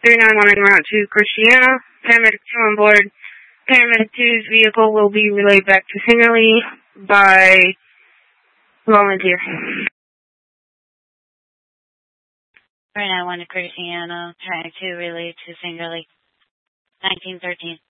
391 en route to Christiana. Paramedic 2 on board. Paramedic 2's vehicle will be relayed back to Singerly by volunteer. 391 to Christiana. Paramedic 2 relayed to Singerly. 1913.